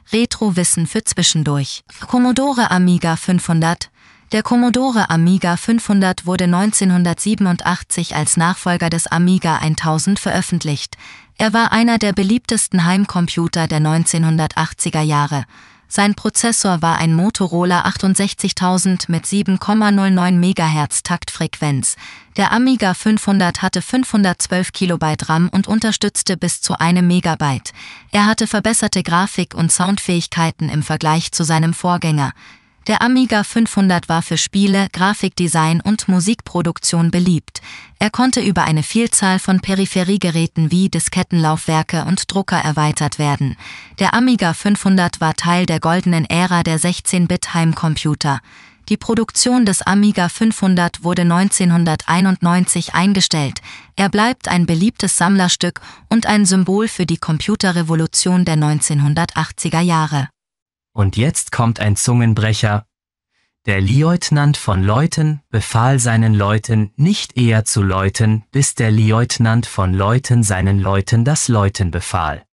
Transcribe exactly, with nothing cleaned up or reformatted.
Retro-Wissen für zwischendurch. Commodore Amiga fünfhundert. Der Commodore Amiga fünfhundert wurde neunzehnhundertsiebenundachtzig als Nachfolger des Amiga tausend veröffentlicht. Er war einer der beliebtesten Heimcomputer der neunzehnhundertachtziger Jahre. Sein Prozessor war ein Motorola achtundsechzigtausend mit sieben Komma null neun Megahertz Taktfrequenz. Der Amiga fünfhundert hatte fünfhundertzwölf Kilobyte RAM und unterstützte bis zu einem Megabyte. Er hatte verbesserte Grafik- und Soundfähigkeiten im Vergleich zu seinem Vorgänger. Der Amiga fünfhundert war für Spiele, Grafikdesign und Musikproduktion beliebt. Er konnte über eine Vielzahl von Peripheriegeräten wie Diskettenlaufwerke und Drucker erweitert werden. Der Amiga fünfhundert war Teil der goldenen Ära der sechzehn-Bit-Heimcomputer. Die Produktion des Amiga fünfhundert wurde neunzehnhunderteinundneunzig eingestellt. Er bleibt ein beliebtes Sammlerstück und ein Symbol für die Computerrevolution der neunzehnhundertachtziger Jahre. Und jetzt kommt ein Zungenbrecher. Der Lieutenant von Leuten befahl seinen Leuten, nicht eher zu läuten, bis der Lieutenant von Leuten seinen Leuten das Läuten befahl.